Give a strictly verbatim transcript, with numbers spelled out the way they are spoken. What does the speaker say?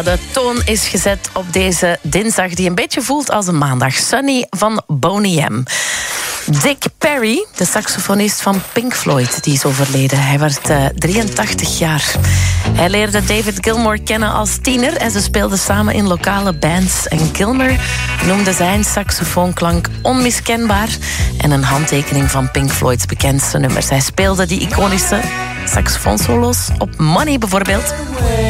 De toon is gezet op deze dinsdag die een beetje voelt als een maandag. Sunny van Boney M. Dick Perry, de saxofonist van Pink Floyd, die is overleden. Hij werd uh, drieëntachtig jaar. Hij leerde David Gilmour kennen als tiener en ze speelden samen in lokale bands. En Gilmour noemde zijn saxofoonklank onmiskenbaar en een handtekening van Pink Floyds bekendste nummers. Hij speelde die iconische saxofoonsolo's op Money bijvoorbeeld.